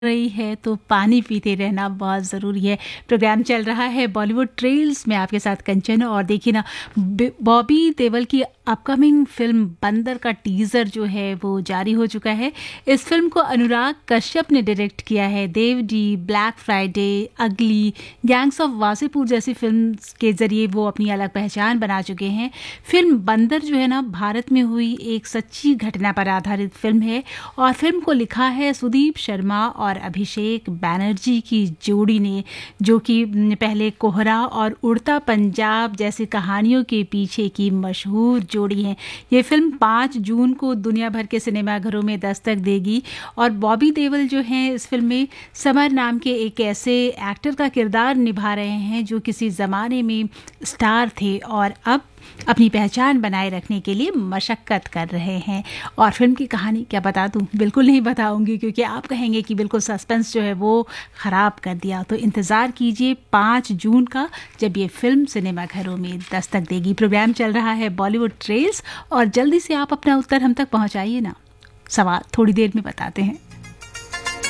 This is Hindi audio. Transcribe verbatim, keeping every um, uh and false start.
रही है तो पानी पीते रहना बहुत ज़रूरी है। प्रोग्राम चल रहा है बॉलीवुड ट्रेल्स में, आपके साथ कंचन। और देखिए ना, बे- बॉबी देओल की अपकमिंग फिल्म बंदर का टीज़र जो है वो जारी हो चुका है। इस फिल्म को अनुराग कश्यप ने डायरेक्ट किया है। देव डी, ब्लैक फ्राइडे, अगली, गैंग्स ऑफ वासेपुर जैसी फिल्म के जरिए वो अपनी अलग पहचान बना चुके हैं। फिल्म बंदर जो है ना, भारत में हुई एक सच्ची घटना पर आधारित फिल्म है और फिल्म को लिखा है सुदीप शर्मा और अभिषेक बैनर्जी की जोड़ी ने, जो कि पहले कोहरा और उड़ता पंजाब जैसी कहानियों के पीछे की मशहूर जोड़ी है। ये फिल्म पाँच जून को दुनिया भर के सिनेमाघरों में दस्तक देगी और बॉबी देओल जो हैं इस फिल्म में समर नाम के एक ऐसे एक्टर का किरदार निभा रहे हैं जो किसी ज़माने में स्टार थे और अब अपनी पहचान बनाए रखने के लिए मशक्कत कर रहे हैं। और फिल्म की कहानी क्या बता दूं? बिल्कुल नहीं बताऊंगी, क्योंकि आप कहेंगे कि बिल्कुल सस्पेंस जो है वो ख़राब कर दिया। तो इंतज़ार कीजिए पाँच जून का, जब ये फिल्म सिनेमाघरों में दस्तक देगी। प्रोग्राम चल रहा है बॉलीवुड ट्रेल्स और जल्दी से आप अपना उत्तर हम तक पहुंचाइए ना। सवाल थोड़ी देर में बताते हैं।